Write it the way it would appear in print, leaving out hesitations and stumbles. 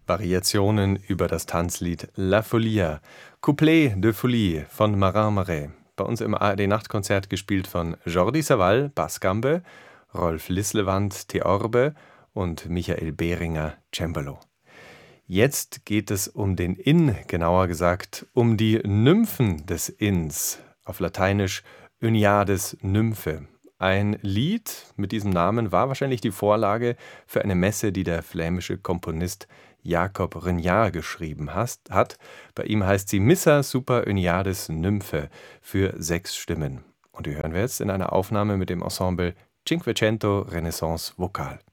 Variationen über das Tanzlied La Folia, Couplet de Folie von Marin Marais. Bei uns im ARD-Nachtkonzert gespielt von Jordi Savall, Bassgambe, Rolf Lislewand, Theorbe und Michael Behringer, Cembalo. Jetzt geht es um den Inn, genauer gesagt um die Nymphen des Inns, auf Lateinisch Uniades Nymphe. Ein Lied mit diesem Namen war wahrscheinlich die Vorlage für eine Messe, die der flämische Komponist Jacob Regnard geschrieben hat. Bei ihm heißt sie Missa super Uniades Nymphe für 6 Stimmen. Und die hören wir jetzt in einer Aufnahme mit dem Ensemble Cinquecento Renaissance Vocal.